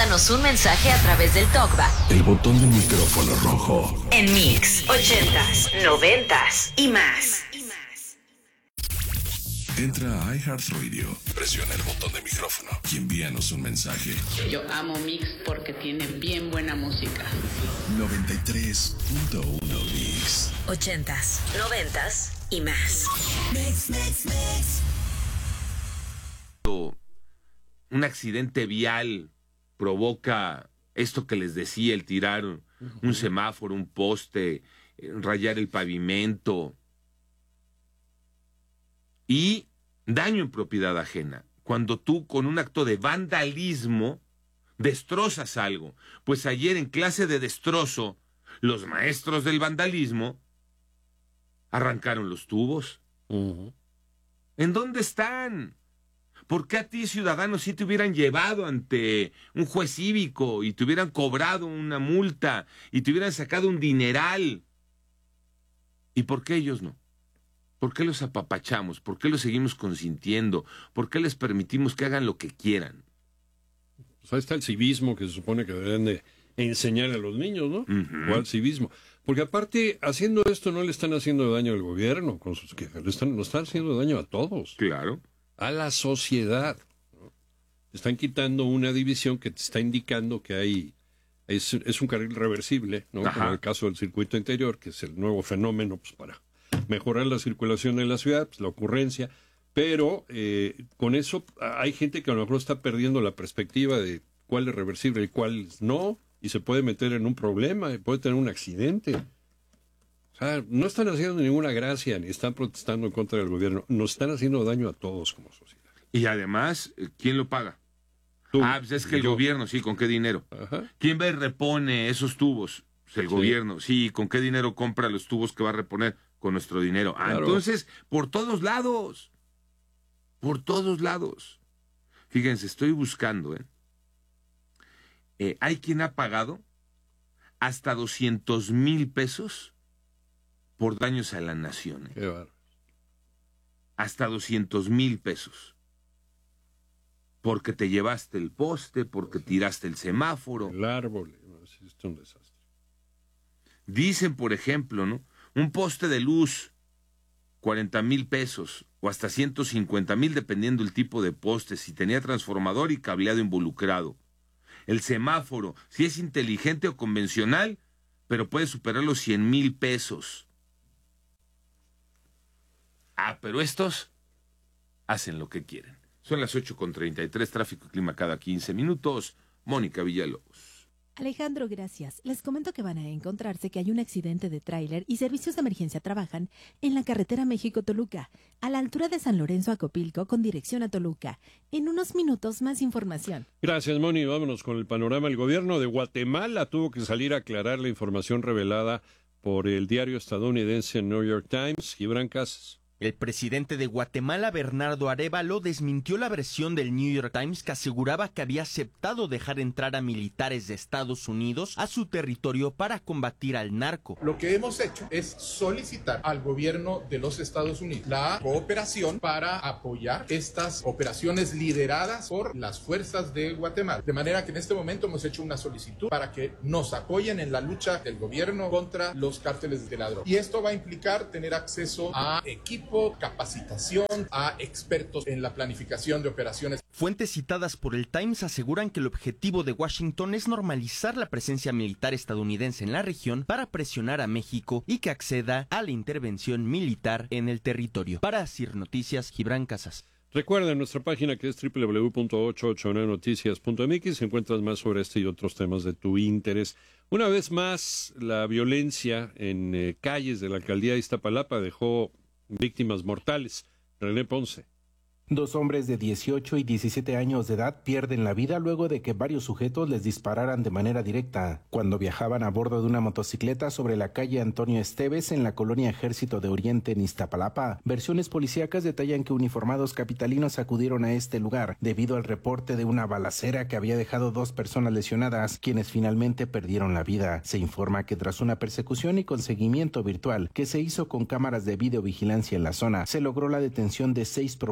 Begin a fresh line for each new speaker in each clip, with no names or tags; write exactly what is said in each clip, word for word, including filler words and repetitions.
mándanos un mensaje a través del TalkBack.
El botón del micrófono rojo.
En Mix, ochentas, noventas y más.
Entra a iHeartRadio, presiona el botón de micrófono y envíanos un mensaje.
Yo amo Mix porque tiene bien buena música.
noventa y tres punto uno Mix.
Ochentas, noventas y más.
Mix, mix, mix.
Un accidente vial provoca esto que les decía, el tirar un semáforo, un poste, rayar el pavimento y daño en propiedad ajena. Cuando tú con un acto de vandalismo destrozas algo. Pues ayer en clase de destrozo, los maestros del vandalismo arrancaron los tubos. Uh-huh. ¿En dónde están? ¿Por qué a ti, ciudadano, si te hubieran llevado ante un juez cívico y te hubieran cobrado una multa y te hubieran sacado un dineral? ¿Y por qué ellos no? ¿Por qué los apapachamos? ¿Por qué los seguimos consintiendo? ¿Por qué les permitimos que hagan lo que quieran?
Pues ahí está el civismo que se supone que deberían de enseñar a los niños, ¿no? Uh-huh. ¿Cuál civismo? Porque aparte, haciendo esto no le están haciendo daño al gobierno con sus quejas, le están, nos están haciendo daño a todos.
Claro.
A la sociedad, ¿no? Están quitando una división que te está indicando que hay es, es un carril reversible, ¿no? Ajá. Como el caso del circuito interior, que es el nuevo fenómeno pues, para mejorar la circulación en la ciudad, pues, la ocurrencia, pero eh, con eso hay gente que a lo mejor está perdiendo la perspectiva de cuál es reversible y cuál no, y se puede meter en un problema, puede tener un accidente. O sea, no están haciendo ninguna gracia, ni están protestando en contra del gobierno, nos están haciendo daño a todos como sociedad.
Y además, ¿quién lo paga? Tú, ah, pues es que el yo. gobierno, sí, ¿con qué dinero? Ajá. ¿Quién va y repone esos tubos? Pues el sí. gobierno, sí, ¿con qué dinero compra los tubos que va a reponer? Con nuestro dinero. Ah, claro. Entonces, por todos lados, por todos lados. Fíjense, estoy buscando, ¿eh? eh hay quien ha pagado hasta doscientos mil pesos por daños a la nación. ¿eh?
Qué bárbaro.
Hasta doscientos mil pesos. Porque te llevaste el poste, porque tiraste el semáforo.
El árbol, es un desastre.
Dicen, por ejemplo, ¿no? Un poste de luz, cuarenta mil pesos, o hasta ciento cincuenta mil, dependiendo el tipo de poste, si tenía transformador y cableado involucrado. El semáforo, si es inteligente o convencional, pero puede superar los cien mil pesos. Ah, pero estos hacen lo que quieren. Son las ocho con treinta y tres, tráfico y clima cada quince minutos. Mónica Villalobos.
Alejandro, gracias. Les comento que van a encontrarse que hay un accidente de tráiler y servicios de emergencia trabajan en la carretera México-Toluca, a la altura de San Lorenzo Acopilco, con dirección a Toluca. En unos minutos, más información.
Gracias, Moni. Vámonos con el panorama. El gobierno de Guatemala tuvo que salir a aclarar la información revelada por el diario estadounidense New York Times. Gibran Casas.
El presidente de Guatemala, Bernardo Arévalo, desmintió la versión del New York Times que aseguraba que había aceptado dejar entrar a militares de Estados Unidos a su territorio para combatir al narco.
Lo que hemos hecho es solicitar al gobierno de los Estados Unidos la cooperación para apoyar estas operaciones lideradas por las fuerzas de Guatemala. De manera que en este momento hemos hecho una solicitud para que nos apoyen en la lucha del gobierno contra los cárteles de la droga. Y esto va a implicar tener acceso a equipos, capacitación, a expertos en la planificación de operaciones.
Fuentes citadas por el Times aseguran que el objetivo de Washington es normalizar la presencia militar estadounidense en la región para presionar a México y que acceda a la intervención militar en el territorio. Para CIR Noticias, Gibran Casas.
Recuerda nuestra página que es doble u doble u doble u punto ochocientos ochenta y nueve noticias punto m x. Encuentras más sobre este y otros temas de tu interés. Una vez más, la violencia en eh, calles de la alcaldía de Iztapalapa dejó víctimas mortales. René Ponce.
Dos hombres de dieciocho y diecisiete años de edad pierden la vida luego de que varios sujetos les dispararan de manera directa cuando viajaban a bordo de una motocicleta sobre la calle Antonio Esteves en la colonia Ejército de Oriente en Iztapalapa. Versiones policíacas detallan que uniformados capitalinos acudieron a este lugar debido al reporte de una balacera que había dejado dos personas lesionadas, quienes finalmente perdieron la vida. Se informa que tras una persecución y con seguimiento virtual que se hizo con cámaras de videovigilancia en la zona, se logró la detención de seis probables responsables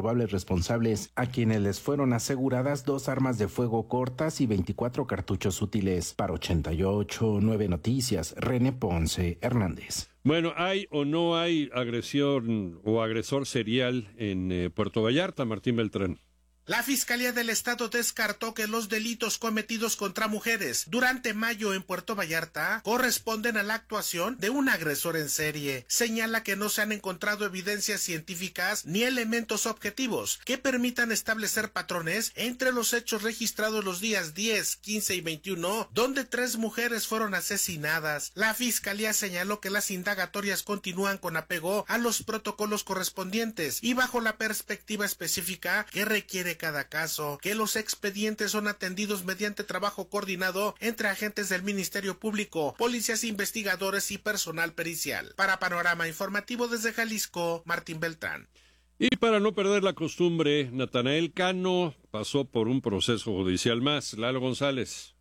responsables, a quienes les fueron aseguradas dos armas de fuego cortas y veinticuatro cartuchos útiles. Para ochenta y ocho nueve Noticias, René Ponce Hernández.
Bueno, ¿hay o no hay agresión o agresor serial en eh, Puerto Vallarta, Martín Beltrán?
La Fiscalía del Estado descartó que los delitos cometidos contra mujeres durante mayo en Puerto Vallarta corresponden a la actuación de un agresor en serie. Señala que no se han encontrado evidencias científicas ni elementos objetivos que permitan establecer patrones entre los hechos registrados los días diez, quince y veintiuno, donde tres mujeres fueron asesinadas. La Fiscalía señaló que las indagatorias continúan con apego a los protocolos correspondientes y bajo la perspectiva específica que requiere cada caso, que los expedientes son atendidos mediante trabajo coordinado entre agentes del Ministerio Público, policías investigadores y personal pericial. Para Panorama Informativo desde Jalisco, Martín Beltrán.
Y para no perder la costumbre, Natanael Cano pasó por un proceso judicial más. Lalo González.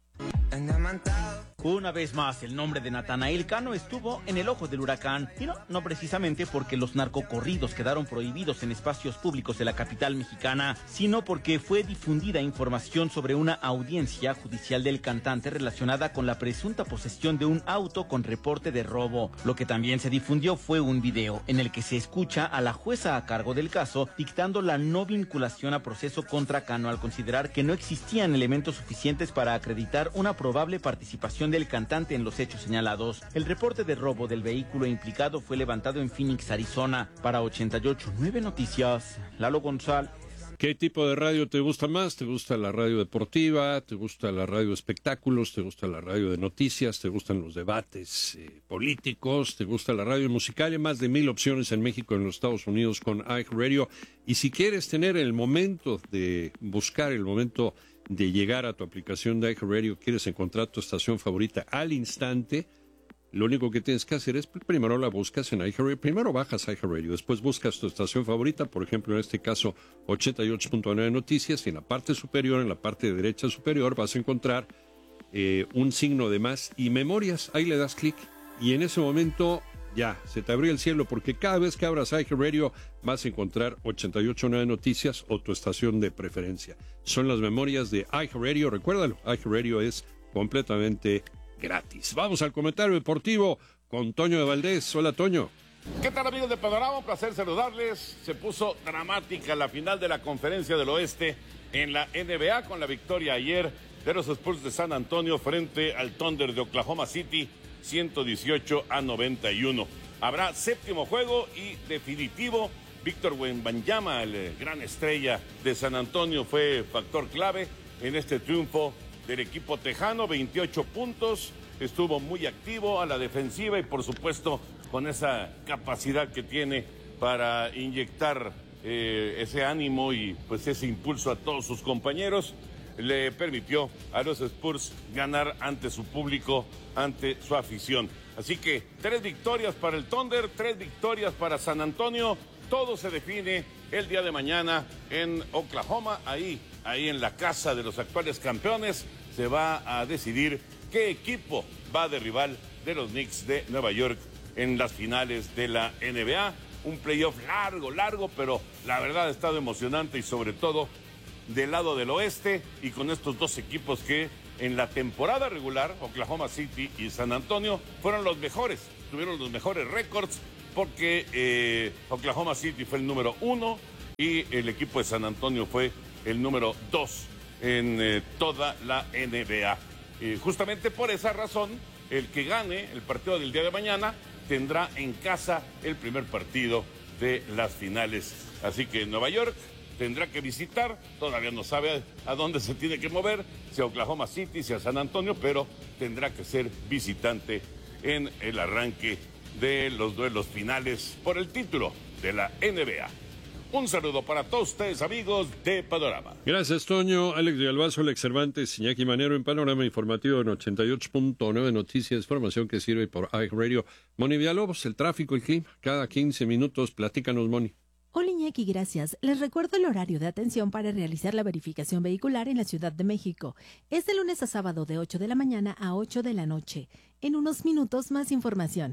Una vez más, el nombre de Natanael Cano estuvo en el ojo del huracán, y no, no precisamente porque los narcocorridos quedaron prohibidos en espacios públicos de la capital mexicana, sino porque fue difundida información sobre una audiencia judicial del cantante relacionada con la presunta posesión de un auto con reporte de robo. Lo que también se difundió fue un video en el que se escucha a la jueza a cargo del caso dictando la no vinculación a proceso contra Cano al considerar que no existían elementos suficientes para acreditar una probable participación del cantante en los hechos señalados. El reporte de robo del vehículo implicado fue levantado en Phoenix, Arizona. Para ochenta y ocho nueve Noticias, Lalo González.
¿Qué tipo de radio te gusta más? ¿Te gusta la radio deportiva? ¿Te gusta la radio de espectáculos? ¿Te gusta la radio de noticias? ¿Te gustan los debates eh, políticos? ¿Te gusta la radio musical? Hay más de mil opciones en México y en los Estados Unidos con iHeartRadio. Y si quieres tener el momento de buscar, el momento de llegar a tu aplicación de iHeartRadio, quieres encontrar tu estación favorita al instante, lo único que tienes que hacer es, primero la buscas en iHeartRadio, primero bajas iHeartRadio, después buscas tu estación favorita, por ejemplo, en este caso, ochenta y ocho punto nueve Noticias, y en la parte superior, en la parte derecha superior, vas a encontrar eh, un signo de más y memorias. Ahí le das clic y en ese momento ya, se te abrió el cielo, porque cada vez que abras iHeartRadio vas a encontrar ochenta y ocho punto nueve Noticias o tu estación de preferencia. Son las memorias de iHeartRadio, recuérdalo, iHeartRadio es completamente gratis. Vamos al comentario deportivo con Toño de Valdés. Hola, Toño.
¿Qué tal, amigos de Panorama? Un placer saludarles. Se puso dramática la final de la Conferencia del Oeste en la N B A con la victoria ayer de los Spurs de San Antonio frente al Thunder de Oklahoma City, ciento dieciocho a noventa y uno. Habrá séptimo juego y definitivo. Víctor Wembanyama, el gran estrella de San Antonio, fue factor clave en este triunfo del equipo tejano. veintiocho puntos, estuvo muy activo a la defensiva y por supuesto con esa capacidad que tiene para inyectar eh, ese ánimo y pues ese impulso a todos sus compañeros, le permitió a los Spurs ganar ante su público, ante su afición. Así que tres victorias para el Thunder, tres victorias para San Antonio. Todo se define el día de mañana en Oklahoma, ahí, ahí en la casa de los actuales campeones. Se va a decidir qué equipo va de rival de los Knicks de Nueva York en las finales de la N B A. Un playoff largo, largo, pero la verdad ha estado emocionante y sobre todo del lado del oeste y con estos dos equipos que en la temporada regular, Oklahoma City y San Antonio, fueron los mejores, tuvieron los mejores récords porque eh, Oklahoma City fue el número uno y el equipo de San Antonio fue el número dos en eh, toda la N B A. Eh, justamente por esa razón, el que gane el partido del día de mañana tendrá en casa el primer partido de las finales. Así que Nueva York tendrá que visitar, todavía no sabe a dónde se tiene que mover, si a Oklahoma City, si a San Antonio, pero tendrá que ser visitante en el arranque de los duelos finales por el título de la N B A. Un saludo para todos ustedes, amigos de Panorama.
Gracias, Toño. Alex de Albazo, Alex Cervantes, Iñaki Manero en Panorama Informativo en ochenta y ocho punto nueve Noticias, información que sirve por iHeartRadio. Moni Villalobos, el tráfico, el clima, cada quince minutos. Platícanos, Moni.
Hola, Iñaki, gracias. Les recuerdo el horario de atención para realizar la verificación vehicular en la Ciudad de México. Es de lunes a sábado de ocho de la mañana a ocho de la noche. En unos minutos más información.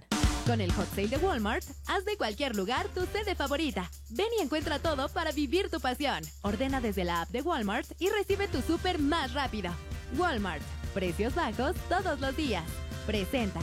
Con el Hot Sale de Walmart, haz de cualquier lugar tu sede favorita. Ven y encuentra todo para vivir tu pasión. Ordena desde la app de Walmart y recibe tu súper más rápido. Walmart, precios bajos todos los días. Presenta.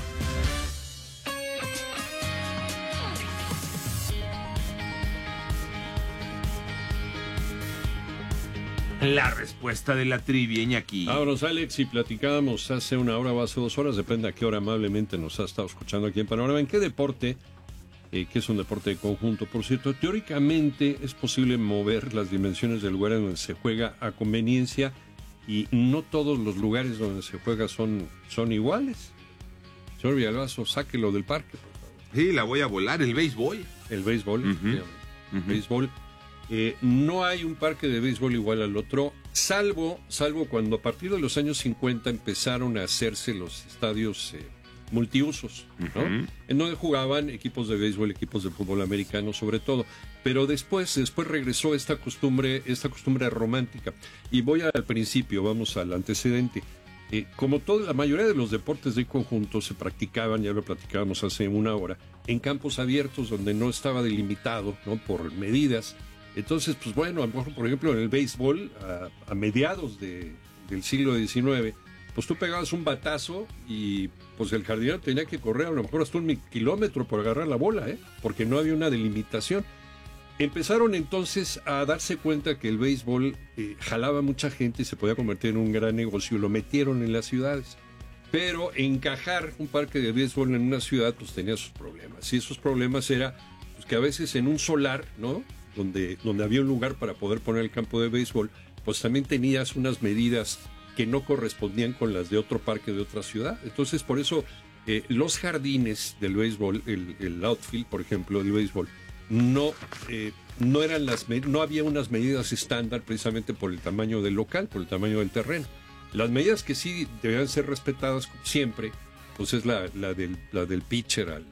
La respuesta de la trivia, aquí.
Vámonos, Alex, y platicábamos hace una hora o hace dos horas, depende a qué hora amablemente nos ha estado escuchando aquí en Panorama. ¿En qué deporte, eh, que es un deporte de conjunto, por cierto, teóricamente es posible mover las dimensiones del lugar en donde se juega a conveniencia y no todos los lugares donde se juega son, son iguales? Señor Villalbazo, sáquelo del parque, por favor.
Sí, la voy a volar, el béisbol.
El béisbol,
uh-huh.
el béisbol. Eh, no hay un parque de béisbol igual al otro, salvo, salvo cuando a partir de los años cincuenta empezaron a hacerse los estadios eh, multiusos, ¿no? Uh-huh. En donde jugaban equipos de béisbol, equipos de fútbol americano sobre todo. Pero después, después regresó esta costumbre, esta costumbre romántica. Y voy al principio, vamos al antecedente. Eh, como toda la mayoría de los deportes de conjunto se practicaban, ya lo platicábamos hace una hora, en campos abiertos donde no estaba delimitado, ¿no?, por medidas. Entonces, pues bueno, a lo mejor, por ejemplo, en el béisbol, a, a mediados de, del siglo diecinueve, pues tú pegabas un batazo y pues el jardinero tenía que correr a lo mejor hasta un kilómetro por agarrar la bola, ¿eh? Porque no había una delimitación. Empezaron entonces a darse cuenta que el béisbol eh, jalaba mucha gente y se podía convertir en un gran negocio, y lo metieron en las ciudades. Pero encajar un parque de béisbol en una ciudad pues tenía sus problemas. Y esos problemas era pues, que a veces en un solar, ¿no?, Donde, donde había un lugar para poder poner el campo de béisbol, pues también tenías unas medidas que no correspondían con las de otro parque de otra ciudad. Entonces, por eso, eh, los jardines del béisbol, el, el outfield, por ejemplo, del béisbol, no, eh, no, eran las, no había unas medidas estándar precisamente por el tamaño del local, por el tamaño del terreno. Las medidas que sí debían ser respetadas siempre, pues es la, la, del, la del pitcher al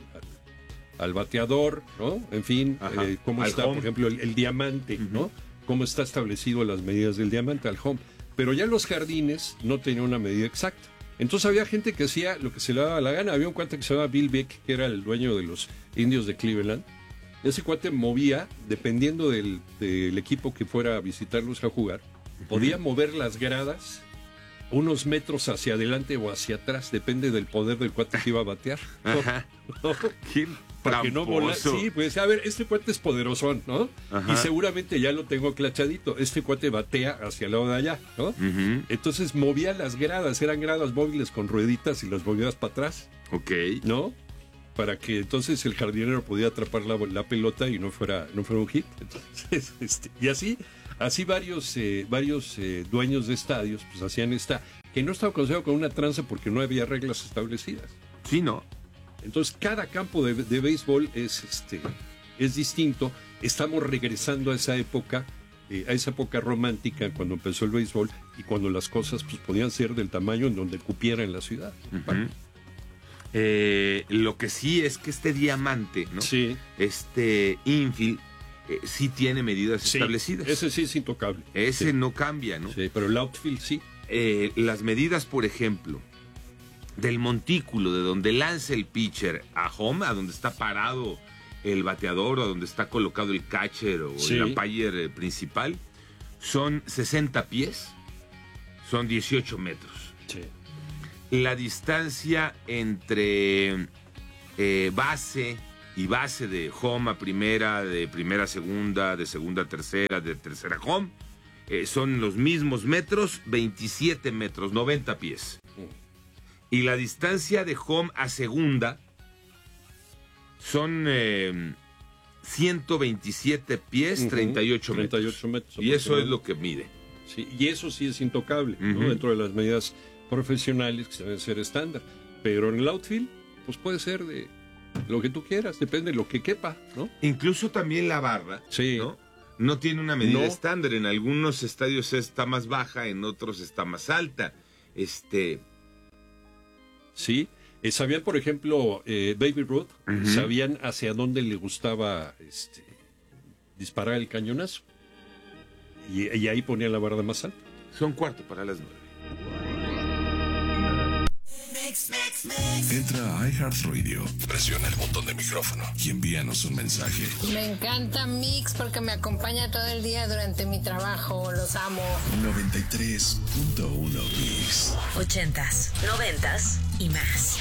al bateador, ¿no? En fin, eh, cómo al está, home. Por ejemplo, el, el diamante, uh-huh. ¿no? Cómo está establecido las medidas del diamante al home. Pero ya los jardines no tenían una medida exacta. Entonces había gente que hacía lo que se le daba la gana. Había un cuate que se llamaba Bill Beck, que era el dueño de los Indios de Cleveland. Ese cuate movía, dependiendo del, del equipo que fuera a visitarlos a jugar, uh-huh. podía mover las gradas unos metros hacia adelante o hacia atrás, depende del poder del cuate que iba a batear.
Ajá.
¿No?
¿Qué
Para que no vola. Sí, pues a ver, este cuate es poderosón, ¿no? Ajá. Y seguramente ya lo tengo clachadito. Este cuate batea hacia el lado de allá, ¿no? Uh-huh. Entonces movía las gradas, eran gradas móviles con rueditas y las movías para atrás.
Ok.
¿No? Para que entonces el jardinero podía atrapar la, la pelota y no fuera, no fuera un hit. Entonces, este, y así, así varios, eh, varios eh, dueños de estadios pues hacían esta, que no estaba considerado con una tranza porque no había reglas establecidas.
Sí, ¿no?
Entonces, cada campo de, de béisbol es, este, es distinto. Estamos regresando a esa época, eh, a esa época romántica cuando empezó el béisbol y cuando las cosas pues, podían ser del tamaño en donde cupiera en la ciudad.
Uh-huh. Eh, lo que sí es que este diamante, ¿no?
Sí.
Este infield, eh, sí tiene medidas
sí,
establecidas.
Ese sí es intocable.
Ese
sí.
no cambia, ¿no?
Sí, pero el outfield sí.
Eh, las medidas, por ejemplo, del montículo, de donde lanza el pitcher a home, a donde está parado el bateador, o a donde está colocado el catcher o sí. el umpire principal, son sesenta pies, son dieciocho metros.
Sí.
La distancia entre eh, base y base de home a primera, de primera a segunda, de segunda a tercera, de tercera a home, eh, son los mismos metros, veintisiete metros, noventa pies. Y la distancia de home a segunda son eh, ciento veintisiete pies, uh-huh. treinta y ocho metros.
treinta y ocho metros.
Y eso es lo que mide.
Sí, y eso sí es intocable, uh-huh. ¿no? Dentro de las medidas profesionales que deben ser estándar. Pero en el outfield, pues puede ser de lo que tú quieras, depende de lo que quepa, ¿no?
Incluso también la barra,
sí.
¿no? No tiene una medida
no.
estándar. En algunos estadios está más baja, en otros está más alta. Este...
Sí, eh, sabían, por ejemplo, eh, Baby Ruth, uh-huh. sabían hacia dónde le gustaba este, disparar el cañonazo. Y, y ahí ponían la barra más alta.
Son cuarto para las nueve.
Mix, mix.
Entra a iHeartRadio, presiona el botón de micrófono y envíanos un mensaje.
Me encanta Mix porque me acompaña todo el día durante mi trabajo. Los amo.
noventa y tres punto uno Mix.
Ochentas, noventas y más.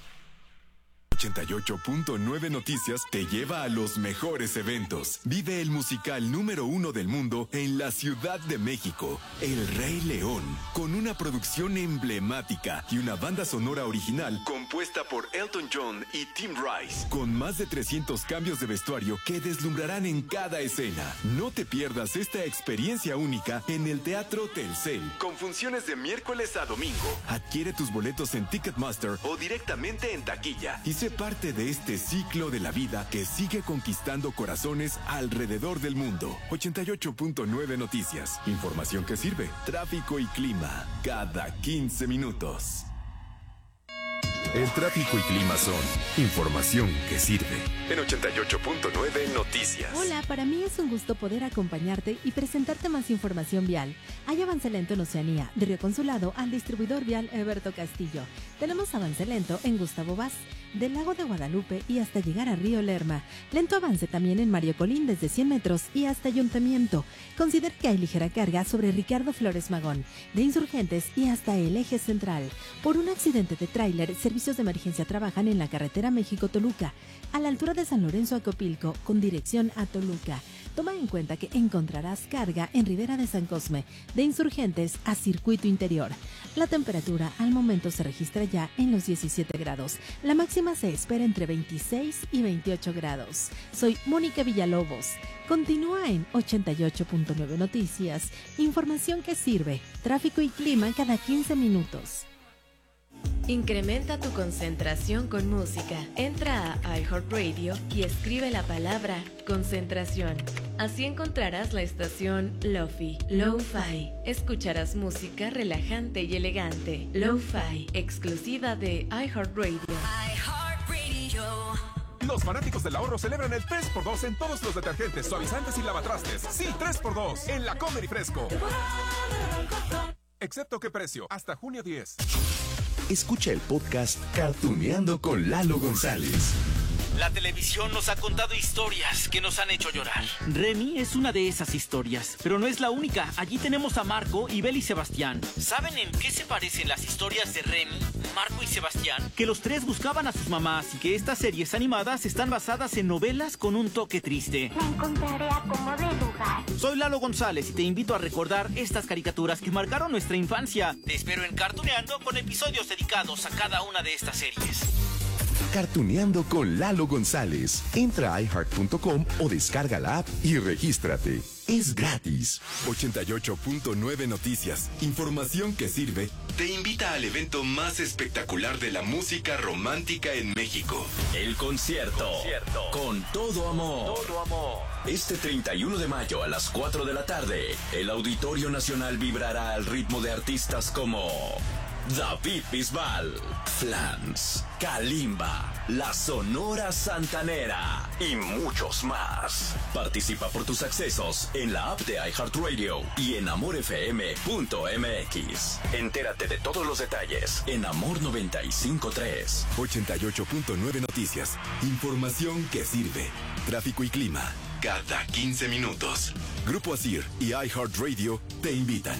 ochenta y ocho punto nueve Noticias te lleva a los mejores eventos. Vive el musical número uno del mundo en la Ciudad de México, El Rey León, con una producción emblemática y una banda sonora original compuesta por Elton John y Tim Rice, con más de trescientos cambios de vestuario que deslumbrarán en cada escena. No te pierdas esta experiencia única en el Teatro Telcel, con funciones de miércoles a domingo. Adquiere tus boletos en Ticketmaster o directamente en taquilla y sé parte de este ciclo de la vida que sigue conquistando corazones alrededor del mundo. ochenta y ocho punto nueve Noticias. Información que sirve. Tráfico y clima. Cada quince minutos. El tráfico y clima son información que sirve. En ochenta y ocho punto nueve Noticias.
Hola, para mí es un gusto poder acompañarte y presentarte más información vial. Hay avance lento en Oceanía, de Río Consulado al distribuidor vial Eberto Castillo. Tenemos avance lento en Gustavo Vaz, del Lago de Guadalupe y hasta llegar a Río Lerma. Lento avance también en Mario Colín desde cien metros y hasta Ayuntamiento. Considera que hay ligera carga sobre Ricardo Flores Magón, de Insurgentes y hasta el Eje Central. Por un accidente de tráiler, servicios de emergencia trabajan en la carretera México-Toluca, a la altura de San Lorenzo Acopilco, con dirección a Toluca. Toma en cuenta que encontrarás carga en Ribera de San Cosme, de Insurgentes a Circuito Interior. La temperatura al momento se registra ya en los diecisiete grados. La máxima se espera entre veintiséis y veintiocho grados. Soy Mónica Villalobos. Continúa en ochenta y ocho punto nueve Noticias. Información que sirve. Tráfico y clima cada quince minutos.
Incrementa tu concentración con música. Entra a iHeartRadio y escribe la palabra concentración. Así encontrarás la estación Lo-Fi, Lo-Fi. Escucharás música relajante y elegante. Lo-Fi, exclusiva de iHeartRadio.
iHeartRadio. Los fanáticos del ahorro celebran el tres por dos en todos los detergentes, suavizantes y lavatrastes. Sí, tres por dos en la Comer y Fresco. Excepto qué precio, hasta junio diez.
Escucha el podcast Cartuneando con Lalo González.
La televisión nos ha contado historias que nos han hecho llorar. Remy es una de esas historias, pero no es la única. Allí tenemos a Marco y Bel y Sebastián. ¿Saben en qué se parecen las historias de Remy, Marco y Sebastián? Que los tres buscaban a sus mamás y que estas series animadas están basadas en novelas con un toque triste.
Me encontraré a como de lugar.
Soy Lalo González y te invito a recordar estas caricaturas que marcaron nuestra infancia. Te espero en Cartuneando con episodios dedicados a cada una de estas series.
Cartuneando con Lalo González. Entra a i heart punto com o descarga la app y regístrate. Es gratis. ochenta y ocho punto nueve Noticias. Información que sirve. Te invita al evento más espectacular de la música romántica en México. El concierto. concierto. Con todo amor. Todo amor. Este treinta y uno de mayo a las cuatro de la tarde, el Auditorio Nacional vibrará al ritmo de artistas como David Bisbal, Flans, Kalimba, La Sonora Santanera y muchos más. Participa por tus accesos en la app de iHeartRadio y en amor f m punto m x. Entérate de todos los detalles en Amor noventa y cinco punto tres. ochenta y ocho punto nueve Noticias. Información que sirve. Tráfico y clima cada quince minutos. Grupo Asir y iHeartRadio te invitan.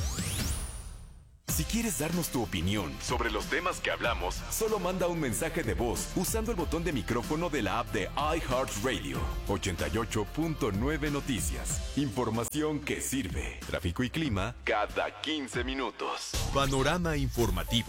Si quieres darnos tu opinión sobre los temas que hablamos, solo manda un mensaje de voz usando el botón de micrófono de la app de iHeartRadio. ochenta y ocho punto nueve Noticias. Información que sirve. Tráfico y clima cada quince minutos. Panorama informativo.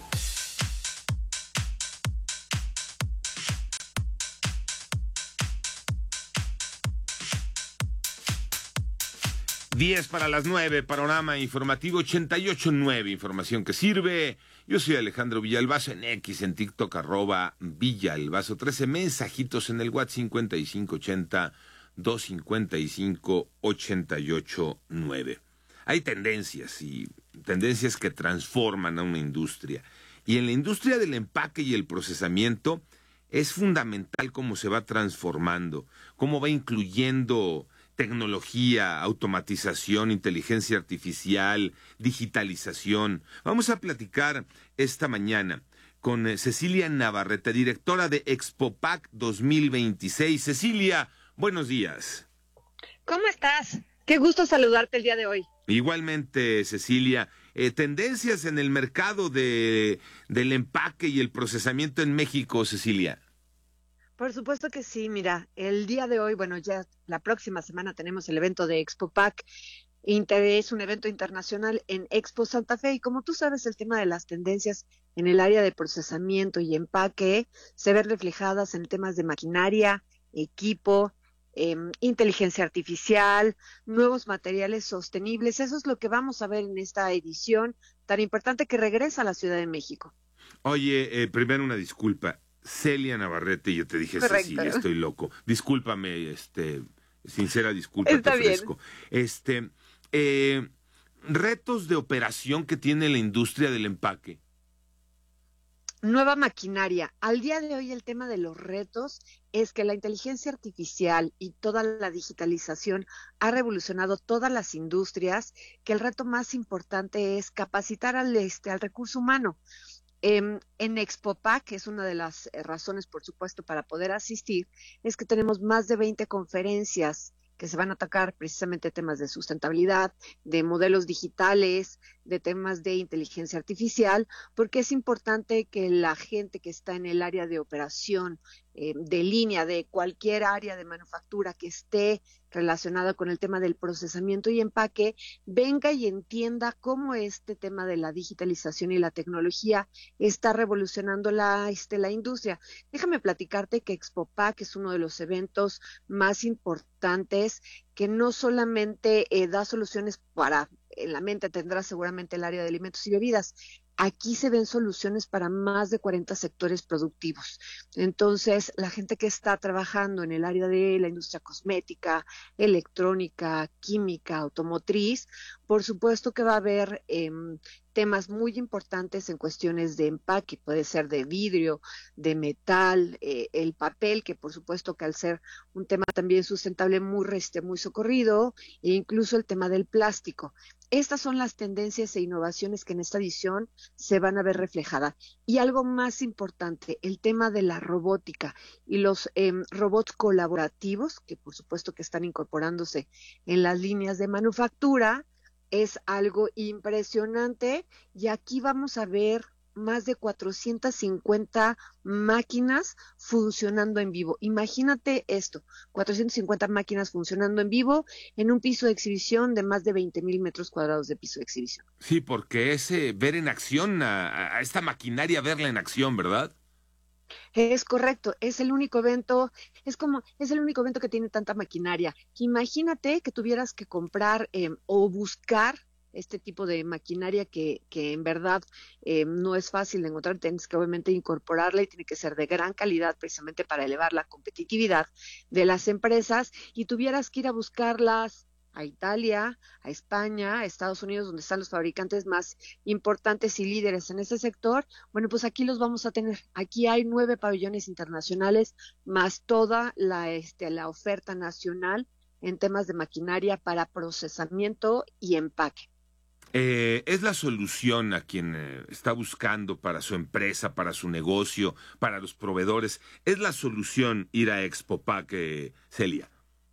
diez para las nueve, panorama informativo ochenta y ocho punto nueve, información que sirve. Yo soy Alejandro Villalbazo en X, en TikTok, arroba Villalbazo trece, mensajitos en el WhatsApp cincuenta y cinco ochenta, doscientos cincuenta y cinco, ochenta y ocho nueve. Hay tendencias y tendencias que transforman a una industria. Y en la industria del empaque y el procesamiento es fundamental cómo se va transformando, cómo va incluyendo tecnología, automatización, inteligencia artificial, digitalización. Vamos a platicar esta mañana con eh, Cecilia Navarrete, directora de Expopack dos mil veintiséis. Cecilia, buenos días.
¿Cómo estás? Qué gusto saludarte el día de hoy.
Igualmente, Cecilia. Eh, tendencias en el mercado de, del empaque y el procesamiento en México, Cecilia.
Por supuesto que sí, mira, el día de hoy, bueno, ya la próxima semana tenemos el evento de Expopack. Es un evento internacional en Expo Santa Fe y como tú sabes, el tema de las tendencias en el área de procesamiento y empaque se ven reflejadas en temas de maquinaria, equipo, eh, inteligencia artificial, nuevos materiales sostenibles. Eso es lo que vamos a ver en esta edición tan importante que regresa a la Ciudad de México.
Oye, eh, primero una disculpa. Celia Navarrete, yo te dije,
Correcto.
Cecilia, estoy loco. Discúlpame, este, sincera disculpa
Está
te
bien.
ofrezco. Este, eh, retos de operación que tiene la industria del empaque.
Nueva maquinaria. Al día de hoy el tema de los retos es que la inteligencia artificial y toda la digitalización ha revolucionado todas las industrias, que el reto más importante es capacitar al, este, al recurso humano. Eh, en Expopack, que es una de las razones, por supuesto, para poder asistir, es que tenemos más de veinte conferencias que se van a atacar precisamente temas de sustentabilidad, de modelos digitales, de temas de inteligencia artificial, porque es importante que la gente que está en el área de operación, eh, de línea, de cualquier área de manufactura que esté relacionada con el tema del procesamiento y empaque, venga y entienda cómo este tema de la digitalización y la tecnología está revolucionando la, este, la industria. Déjame platicarte que Expopack es uno de los eventos más importantes que no solamente eh, da soluciones para, en la mente tendrá seguramente el área de alimentos y bebidas. Aquí se ven soluciones para más de cuarenta sectores productivos. Entonces, la gente que está trabajando en el área de la industria cosmética, electrónica, química, automotriz, por supuesto que va a haber eh, temas muy importantes en cuestiones de empaque, puede ser de vidrio, de metal, eh, el papel, que por supuesto que al ser un tema también sustentable muy, este, muy socorrido, e incluso el tema del plástico. Estas son las tendencias e innovaciones que en esta edición se van a ver reflejadas. Y algo más importante, el tema de la robótica y los eh, robots colaborativos, que por supuesto que están incorporándose en las líneas de manufactura, es algo impresionante. Y aquí vamos a ver más de cuatrocientas cincuenta máquinas funcionando en vivo. Imagínate esto, cuatrocientas cincuenta máquinas funcionando en vivo en un piso de exhibición de más de veinte mil metros cuadrados de piso de exhibición.
Sí, porque es eh, ver en acción a, a esta maquinaria, verla en acción, ¿verdad?
Es correcto, es el único evento, es como, es el único evento que tiene tanta maquinaria. Imagínate que tuvieras que comprar eh, o buscar este tipo de maquinaria que, que en verdad eh, no es fácil de encontrar, tienes que obviamente incorporarla y tiene que ser de gran calidad precisamente para elevar la competitividad de las empresas y tuvieras que ir a buscarlas a Italia, a España, a Estados Unidos, donde están los fabricantes más importantes y líderes en ese sector. Bueno, pues aquí los vamos a tener. Aquí hay nueve pabellones internacionales, más toda la, este, la oferta nacional en temas de maquinaria para procesamiento y empaque.
Eh, ¿Es la solución a quien eh, está buscando para su empresa, para su negocio, para los proveedores? ¿Es la solución ir a Expopack, eh, Celia?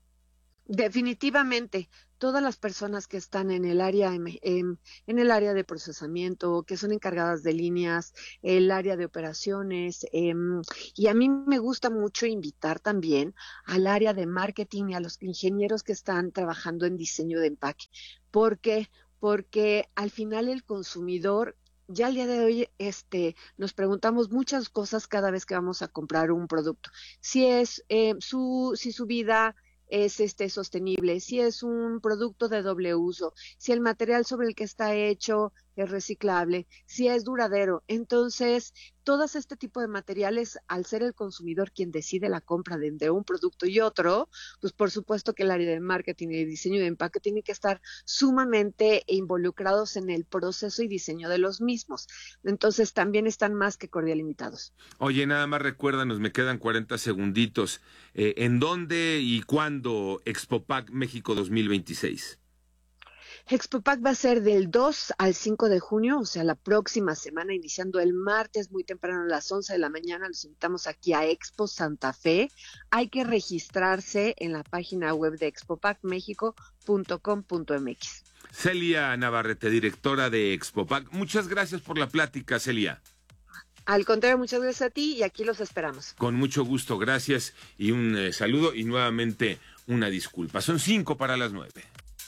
Definitivamente, todas las personas que están en el área en, en el área de procesamiento, que son encargadas de líneas, el área de operaciones, eh, y a mí me gusta mucho invitar también al área de marketing y a los ingenieros que están trabajando en diseño de empaque. ¿Por qué? Porque al final el consumidor, ya al día de hoy este, nos preguntamos muchas cosas cada vez que vamos a comprar un producto. Si es eh, su, si su vida es este sostenible, si es un producto de doble uso, si el material sobre el que está hecho es reciclable, si es duradero. Entonces, todos este tipo de materiales, al ser el consumidor quien decide la compra de entre un producto y otro, pues por supuesto que el área de marketing y de diseño de empaque tiene que estar sumamente involucrados en el proceso y diseño de los mismos. Entonces, también están más que cordial invitados.
Oye, nada más recuérdanos, me quedan cuarenta segunditos. Eh, ¿En dónde y cuándo Expopack México dos mil veintiséis?
Expopack va a ser del dos al cinco de junio, o sea, la próxima semana, iniciando el martes muy temprano a las once de la mañana. Los invitamos aquí a Expo Santa Fe. Hay que registrarse en la página web de expopack mexico punto com punto m x.
Celia Navarrete, directora de Expopack. Muchas gracias por la plática, Celia.
Al contrario, muchas gracias a ti y aquí los esperamos.
Con mucho gusto, gracias y un eh, saludo y nuevamente una disculpa. Son cinco para las nueve.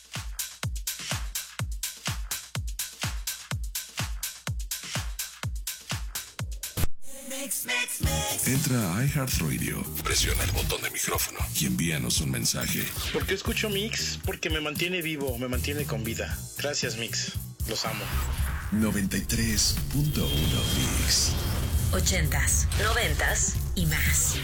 Entra a iHeartRadio, presiona el botón de micrófono y envíanos un mensaje.
¿Por qué escucho Mix? Porque me mantiene vivo, me mantiene con vida. Gracias, Mix. Los amo.
noventa y tres punto uno Mix.
Ochentas, noventas y más.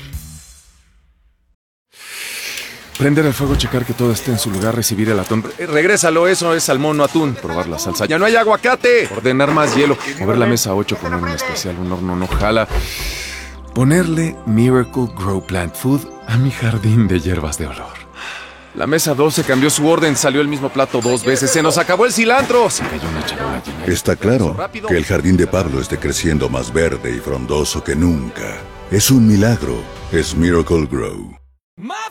Prender el fuego, checar que todo esté en su lugar, recibir el atún. Re- regrésalo, eso es salmón, no atún. Probar la salsa. ¡Ya no hay aguacate! Ordenar más hielo. Mover la mesa ocho, poner un especial, un horno no jala. Ponerle Miracle Grow Plant Food a mi jardín de hierbas de olor. La mesa doce cambió su orden, salió el mismo plato dos veces. ¡Se nos acabó el cilantro! Se cayó una charola llena.
Está claro que el jardín de Pablo esté creciendo más verde y frondoso que nunca. Es un milagro. Es Miracle Grow.